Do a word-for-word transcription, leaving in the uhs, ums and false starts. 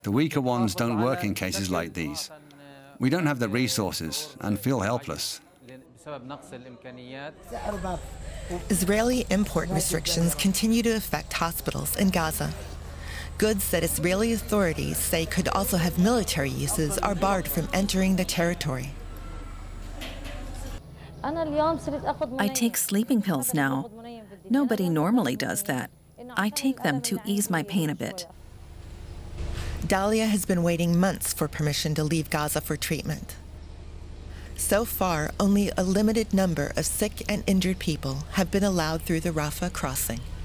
The weaker ones don't work in cases like these. We don't have the resources and feel helpless. Israeli import restrictions continue to affect hospitals in Gaza. Goods that Israeli authorities say could also have military uses are barred from entering the territory. I take sleeping pills now. Nobody normally does that. I take them to ease my pain a bit. Dalia has been waiting months for permission to leave Gaza for treatment. So far, only a limited number of sick and injured people have been allowed through the Rafah crossing.